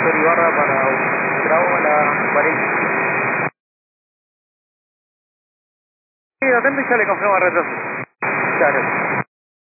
Víctor Ibarra para Bravo a la 40. Sí, atento y ya le confirmo el retraso. Muchas gracias.